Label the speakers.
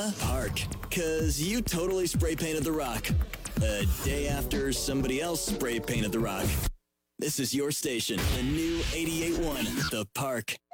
Speaker 1: The Park. 'Cause you totally spray painted the rock. A day after somebody else spray painted the rock. This is your station, the new 88.1 The Park.